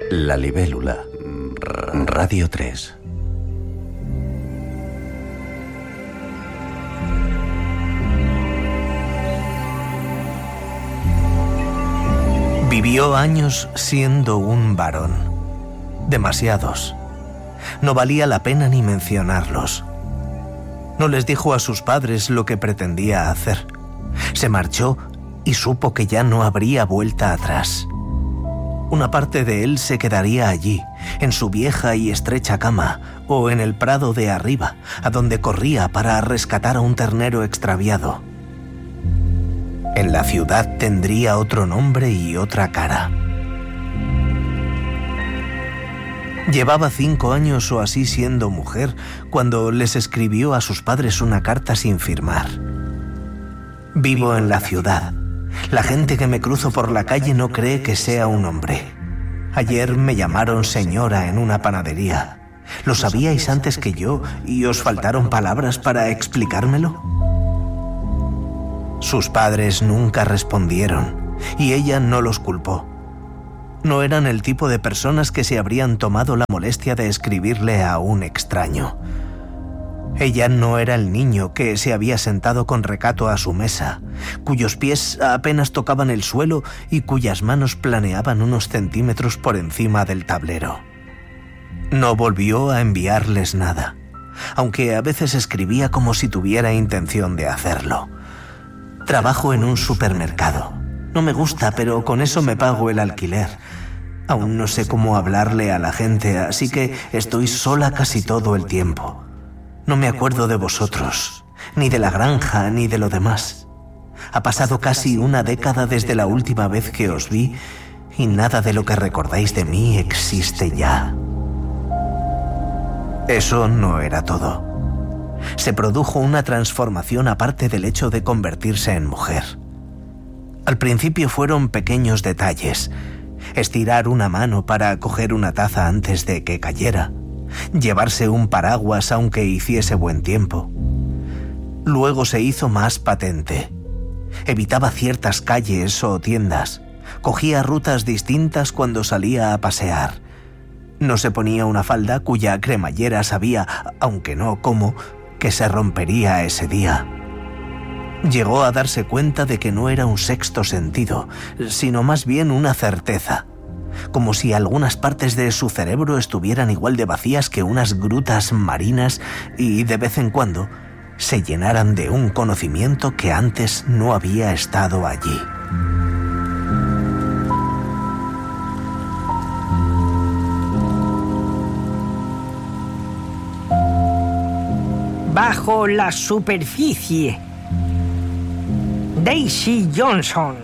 La Libélula, Radio 3. Vivió años siendo un varón. Demasiados. No valía la pena ni mencionarlos. No les dijo a sus padres lo que pretendía hacer. Se marchó y supo que ya no habría vuelta atrás. Una parte de él se quedaría allí, en su vieja y estrecha cama, o en el prado de arriba, a donde corría para rescatar a un ternero extraviado. En la ciudad tendría otro nombre y otra cara. Llevaba 5 años o así siendo mujer cuando les escribió a sus padres una carta sin firmar. Vivo en la ciudad. La gente que me cruzo por la calle no cree que sea un hombre. Ayer me llamaron señora en una panadería. ¿Lo sabíais antes que yo y os faltaron palabras para explicármelo? Sus padres nunca respondieron y ella no los culpó. No eran el tipo de personas que se habrían tomado la molestia de escribirle a un extraño. Ella no era el niño que se había sentado con recato a su mesa, cuyos pies apenas tocaban el suelo y cuyas manos planeaban unos centímetros por encima del tablero. No volvió a enviarles nada, aunque a veces escribía como si tuviera intención de hacerlo. Trabajo en un supermercado. No me gusta, pero con eso me pago el alquiler. Aún no sé cómo hablarle a la gente, así que estoy sola casi todo el tiempo. No me acuerdo de vosotros, ni de la granja, ni de lo demás. Ha pasado casi una década desde la última vez que os vi y nada de lo que recordáis de mí existe ya. Eso no era todo. Se produjo una transformación aparte del hecho de convertirse en mujer. Al principio fueron pequeños detalles. Estirar una mano para coger una taza antes de que cayera. Llevarse un paraguas aunque hiciese buen tiempo. Luego se hizo más patente. Evitaba ciertas calles o tiendas. Cogía rutas distintas cuando salía a pasear. No se ponía una falda cuya cremallera sabía, aunque no cómo, que se rompería ese día. Llegó a darse cuenta de que no era un sexto sentido, sino más bien una certeza. Como si algunas partes de su cerebro estuvieran igual de vacías que unas grutas marinas y de vez en cuando se llenaran de un conocimiento que antes no había estado allí. Bajo la superficie. Daisy Johnson.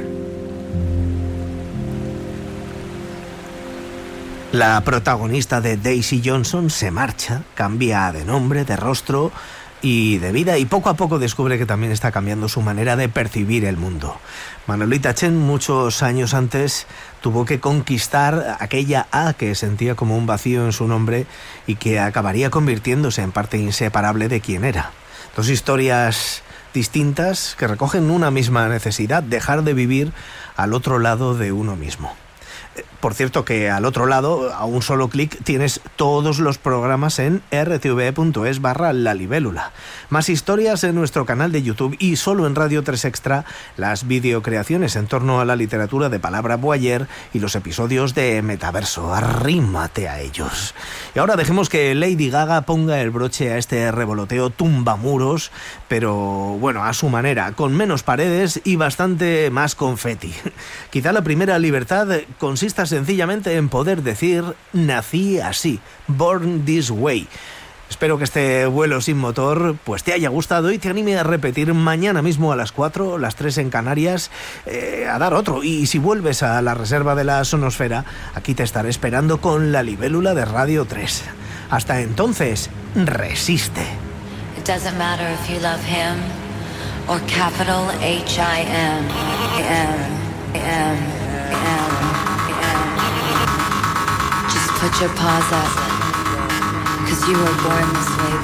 La protagonista de Daisy Johnson se marcha, cambia de nombre, de rostro y de vida, y poco a poco descubre que también está cambiando su manera de percibir el mundo. Manolita Chen, muchos años antes, tuvo que conquistar aquella A que sentía como un vacío en su nombre y que acabaría convirtiéndose en parte inseparable de quien era. Dos historias distintas que recogen una misma necesidad: dejar de vivir al otro lado de uno mismo. Por cierto que al otro lado, a un solo clic, tienes todos los programas en rtve.es/La Libélula. Más historias en nuestro canal de YouTube y solo en Radio 3 Extra las videocreaciones en torno a la literatura de Palabra Boyer y los episodios de Metaverso. Arrímate a ellos. Y ahora dejemos que Lady Gaga ponga el broche a este revoloteo tumbamuros, pero bueno, a su manera, con menos paredes y bastante más confeti. Quizá la primera libertad consista sencillamente en poder decir nací así, born this way. Espero que este vuelo sin motor pues te haya gustado y te anime a repetir mañana mismo a las 4, las 3 en Canarias, a dar otro. Y si vuelves a la reserva de la Sonosfera, aquí te estaré esperando con La Libélula de Radio 3. Hasta entonces, resiste. It doesn't matter if you love him or capital H-I-M. Just put your paws up, 'cause you were born this way,